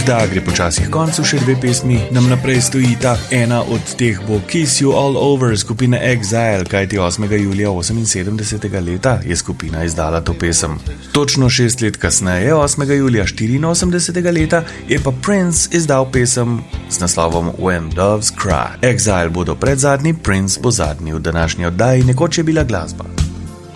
Da gre počasi k koncu, še 2 pesmi nam naprej stojita. Ena od teh bo Kiss You All Over skupine Exile, kajti 8. julija 78. leta je skupina izdala to pesem. Točno 6 let kasneje, 8. julija 84. leta, je pa Prince izdal pesem z naslovom When Doves Cry. Exile bodo predzadnji, Prince bo zadnji v današnji oddaji, nekoč je bila glasba.